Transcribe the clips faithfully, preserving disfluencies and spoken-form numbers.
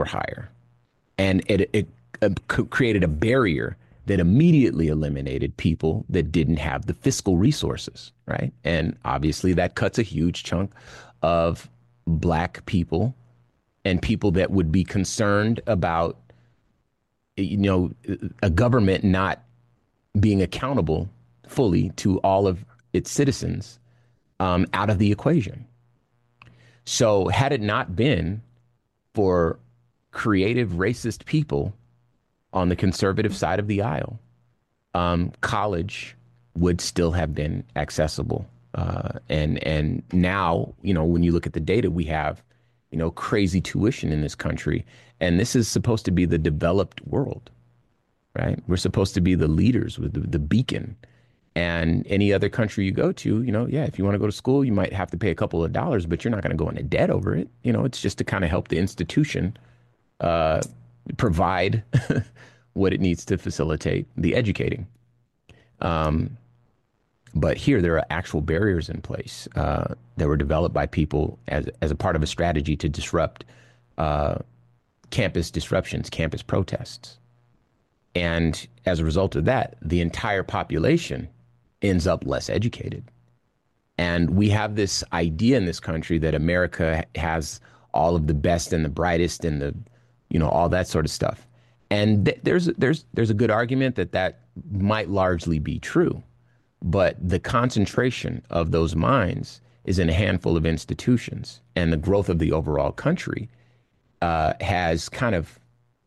were higher. And it, it uh, created a barrier that immediately eliminated people that didn't have the fiscal resources, right? And obviously that cuts a huge chunk of black people and people that would be concerned about, you know, a government not being accountable fully to all of its citizens, um, out of the equation. So had it not been for creative racist people on the conservative side of the aisle, um, college would still have been accessible. Uh, and and now, you know, when you look at the data, we have, you know, crazy tuition in this country, and this is supposed to be the developed world, right? We're supposed to be the leaders with the, the beacon. And any other country you go to, you know, yeah, if you want to go to school, you might have to pay a couple of dollars, but you're not going to go into debt over it. You know, it's just to kind of help the institution uh, provide what it needs to facilitate the educating. Um, but here, there are actual barriers in place uh, that were developed by people as, as a part of a strategy to disrupt uh, campus disruptions, campus protests. And as a result of that, the entire population ends up less educated. And we have this idea in this country that America has all of the best and the brightest and the, you know, all that sort of stuff. And th- there's there's there's a good argument that that might largely be true, but the concentration of those minds is in a handful of institutions, and the growth of the overall country uh, has kind of,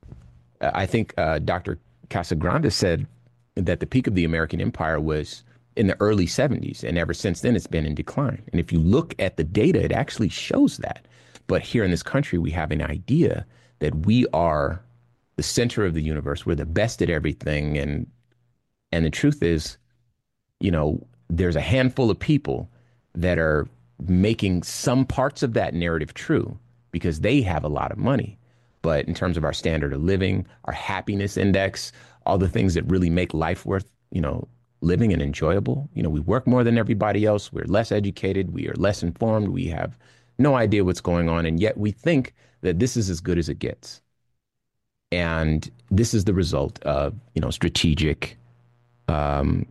I think uh, Doctor Casagrande said that the peak of the American empire was in the early seventies, and ever since then it's been in decline. And if you look at the data, it actually shows that. But here in this country, we have an idea that we are the center of the universe. We're the best at everything. And and the truth is, you know, there's a handful of people that are making some parts of that narrative true because they have a lot of money. But in terms of our standard of living, our happiness index, all the things that really make life worth, you know, living and enjoyable, you know, we work more than everybody else. We're less educated. We are less informed. We have no idea what's going on. And yet we think that this is as good as it gets. And this is the result of, you know, strategic um,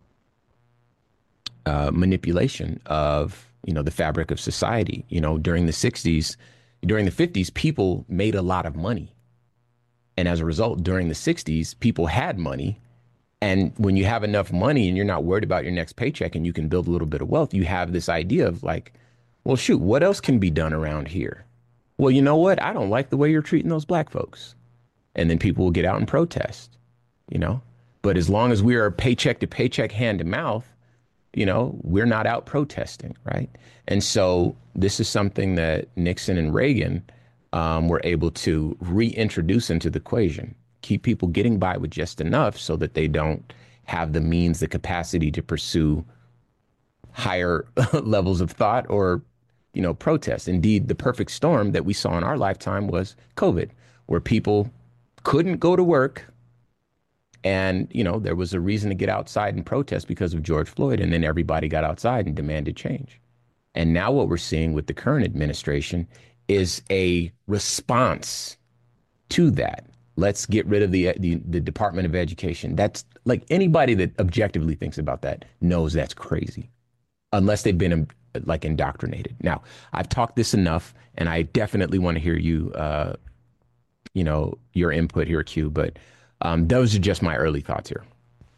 uh, manipulation of, you know, the fabric of society. You know, during the sixties, during the fifties, people made a lot of money. And as a result, during the sixties, people had money. And when you have enough money and you're not worried about your next paycheck and you can build a little bit of wealth, you have this idea of like, well, shoot, what else can be done around here? Well, you know what? I don't like the way you're treating those black folks. And then people will get out and protest, you know? But as long as we are paycheck to paycheck, hand to mouth, you know, we're not out protesting, right? And so this is something that Nixon and Reagan um, were able to reintroduce into the equation, keep people getting by with just enough so that they don't have the means, the capacity to pursue higher levels of thought or, you know, protest. Indeed, the perfect storm that we saw in our lifetime was COVID, where people couldn't go to work. And, you know, there was a reason to get outside and protest because of George Floyd. And then everybody got outside and demanded change. And now what we're seeing with the current administration is a response to that. Let's get rid of the, the the Department of Education. That's like anybody that objectively thinks about that knows that's crazy, unless they've been um, like indoctrinated. Now, I've talked this enough, and I definitely want to hear you, uh, you know, your input here, Q. But um, those are just my early thoughts here.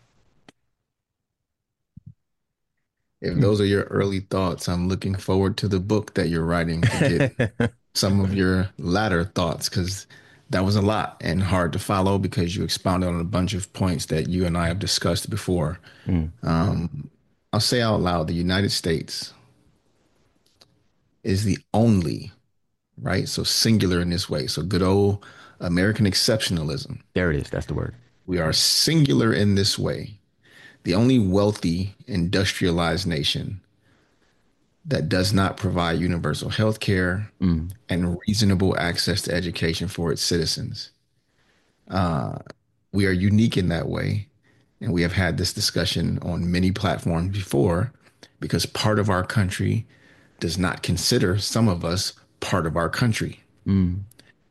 If those are your early thoughts, I'm looking forward to the book that you're writing to get some of your latter thoughts, because that was a lot and hard to follow because you expounded on a bunch of points that you and I have discussed before. Mm. Um, I'll say out loud, the United States is the only, right? So singular in this way. So good old American exceptionalism. There it is. That's the word. We are singular in this way. The only wealthy, industrialized nation that does not provide universal health care Mm. and reasonable access to education for its citizens. Uh, we are unique in that way. And we have had this discussion on many platforms before because part of our country does not consider some of us part of our country. Mm.